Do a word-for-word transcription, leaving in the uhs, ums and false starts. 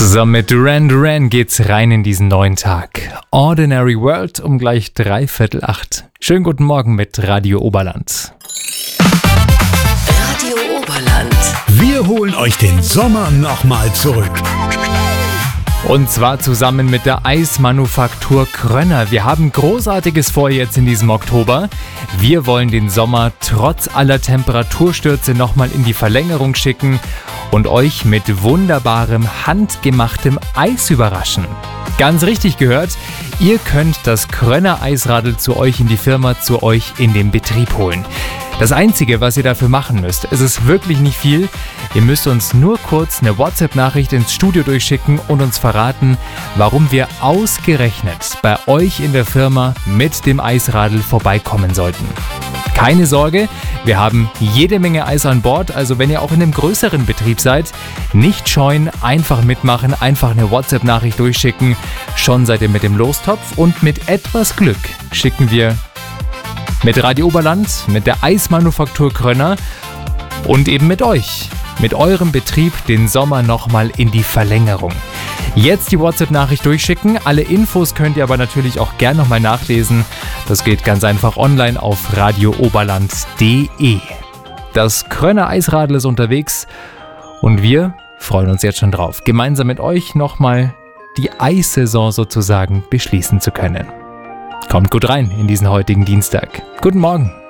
Zusammen mit Duran Duran geht's rein in diesen neuen Tag. Ordinary World um gleich dreiviertel acht. Schönen guten Morgen mit Radio Oberland. Radio Oberland. Wir holen euch den Sommer nochmal zurück. Und zwar zusammen mit der Eismanufaktur Krönner. Wir haben Großartiges vor jetzt in diesem Oktober. Wir wollen den Sommer trotz aller Temperaturstürze nochmal in die Verlängerung schicken und euch mit wunderbarem, handgemachtem Eis überraschen. Ganz richtig gehört, ihr könnt das Krönner Eisradl zu euch in die Firma, zu euch in den Betrieb holen. Das Einzige, was ihr dafür machen müsst, es ist wirklich nicht viel. Ihr müsst uns nur kurz eine WhatsApp-Nachricht ins Studio durchschicken und uns verraten, warum wir ausgerechnet bei euch in der Firma mit dem Eisradl vorbeikommen sollten. Keine Sorge, wir haben jede Menge Eis an Bord, also wenn ihr auch in einem größeren Betrieb seid, nicht scheuen, einfach mitmachen, einfach eine WhatsApp-Nachricht durchschicken. Schon seid ihr mit dem Lostopf und mit etwas Glück schicken wir mit Radio Oberland, mit der Eismanufaktur Krönner und eben mit euch, mit eurem Betrieb den Sommer nochmal in die Verlängerung. Jetzt die WhatsApp-Nachricht durchschicken. Alle Infos könnt ihr aber natürlich auch gern nochmal nachlesen. Das geht ganz einfach online auf radio oberland punkt de. Das Krönner Eisradl ist unterwegs und wir freuen uns jetzt schon drauf, gemeinsam mit euch nochmal die Eissaison sozusagen beschließen zu können. Kommt gut rein in diesen heutigen Dienstag. Guten Morgen.